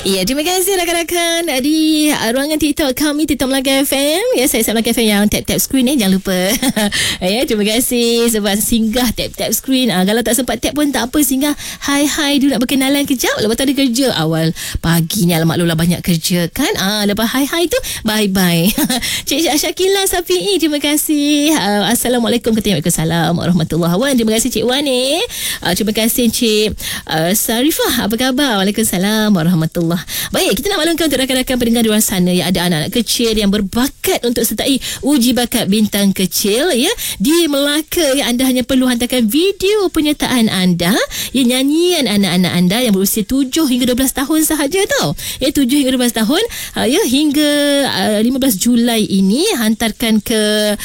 Ya, terima kasih rakan-rakan di ruangan TikTok kami, TikTok Melaka FM. Ya, saya Melaka FM yang tap-tap screen jangan lupa. Ya, terima kasih sebab singgah tap-tap screen. Kalau tak sempat tap pun tak apa, singgah hai dulu nak berkenalan kejap. Lepas tu ada kerja awal pagi ni, alamak Lola banyak kerja kan. Lepas hai tu bye-bye. Cik Syakila Safi'i, terima kasih. Assalamualaikum, Waalaikumsalam warahmatullahi wabarakatuh. Terima kasih Cik Wan ni. Terima kasih Cik Sarifah, apa khabar? Waalaikumsalam warahmatullahi. Baik, kita nak maklumkan untuk rakan-rakan pendengar di luar sana yang ada anak-anak kecil yang berbakat untuk sertai uji bakat bintang kecil ya di Melaka. Ya, anda hanya perlu hantarkan video penyertaan anda, ya, nyanyian anak-anak anda yang berusia 7 hingga 12 tahun sahaja tau. Ya, 7 hingga 12 tahun ya, hingga 15 Julai ini hantarkan ke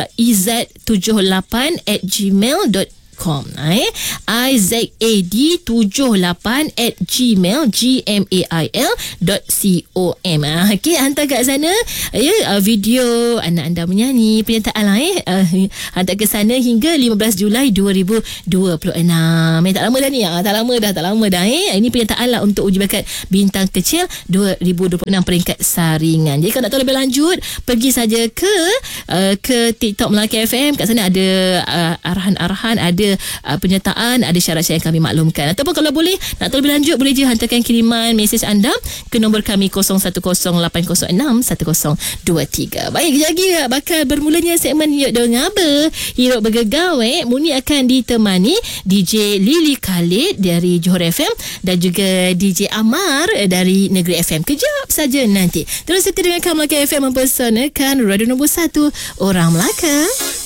izad78@gmail.com. izad78@gmail.com. Okey, hantar kat sana ya, video anak anda menyanyi penyertaan lah hantar ke sana hingga 15 Julai 2026. Tak lama dah ni, tak lama dah ini penyertaan lah untuk uji bakat bintang kecil 2026 peringkat saringan. Jadi kalau nak tahu lebih lanjut, pergi saja ke TikTok Melaka FM. Kat sana ada arahan-arahan, ada penyertaan, ada syarat-syarat yang kami maklumkan. Ataupun kalau boleh nak tahu lebih lanjut, boleh je hantarkan kiriman mesej anda ke nombor kami 0108061023. Baik, kejap lagi bakal bermulanya segmen Yuk Dong Apa Hiruk Bergegaw. Muni akan ditemani DJ Lily Khalid dari Johor FM dan juga DJ Amar dari Negeri FM. Kejap saja nanti. Terus setia dengan Melaka FM mempersanakan radio nombor 1 Orang Melaka.